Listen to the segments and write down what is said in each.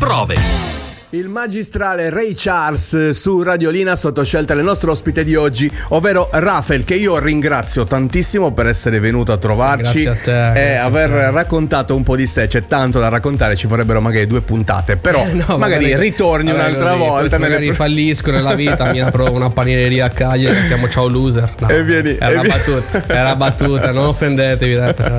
prove. Il magistrale Ray Charles su Radiolina sotto scelta del nostro ospite di oggi, ovvero Rafael, che io ringrazio tantissimo per essere venuto a trovarci e aver raccontato un po' di sé. C'è tanto da raccontare, ci vorrebbero magari 2 puntate, però magari ritorni un'altra volta. Magari fallisco nella vita, mi apro una panineria a Cagliari, la chiamo Ciao Loser. No, e vieni, era battuta, non offendetevi.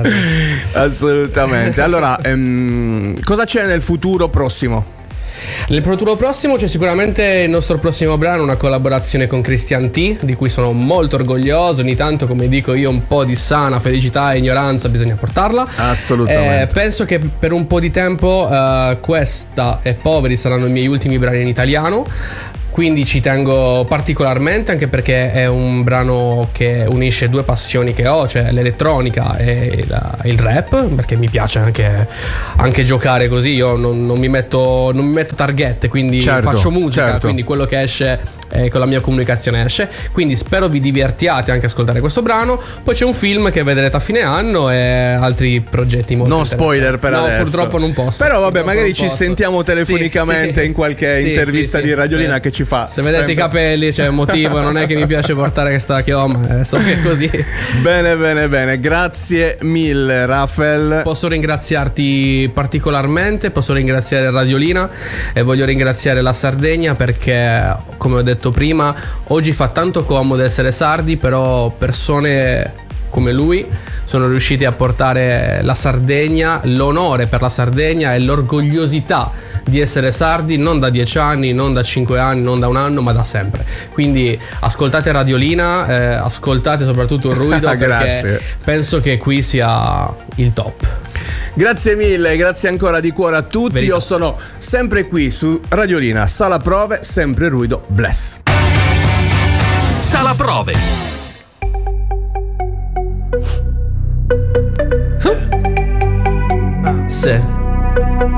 Assolutamente. Allora, cosa c'è nel futuro prossimo? Nel futuro prossimo c'è sicuramente il nostro prossimo brano, una collaborazione con Christian T, di cui sono molto orgoglioso. Ogni tanto, come dico io, un po' di sana felicità e ignoranza bisogna portarla. Assolutamente. Penso che per un po' di tempo questa e Poveri saranno i miei ultimi brani in italiano. Quindi ci tengo particolarmente, anche perché è un brano che unisce 2 passioni che ho, cioè l'elettronica e il rap, perché mi piace anche giocare così. Io non mi metto targhette, quindi faccio musica, quindi quello che esce con la mia comunicazione esce. Quindi spero vi divertiate anche a ascoltare questo brano. Poi c'è un film che vedrete a fine anno e altri progetti molto non spoiler per adesso, purtroppo non posso. Però vabbè, magari ci sentiamo telefonicamente in qualche intervista di Radiolina che ci fa. Se vedete i capelli c'è un motivo, non è che mi piace portare questa chioma, so che è così. Bene, grazie mille Rafael. Posso ringraziarti particolarmente, posso ringraziare Radiolina e voglio ringraziare la Sardegna, perché come ho detto prima, oggi fa tanto comodo essere sardi, però persone come lui sono riusciti a portare la Sardegna, l'onore per la Sardegna e l'orgogliosità di essere sardi, non da 10 anni, non da 5 anni, non da 1 anno, ma da sempre. Quindi ascoltate Radiolina, ascoltate soprattutto il ruido, perché penso che qui sia il top. Grazie mille, grazie ancora di cuore a tutti. Verità. Io sono sempre qui su Radiolina, Sala Prove, sempre ruido, bless. Sala Prove. Sì.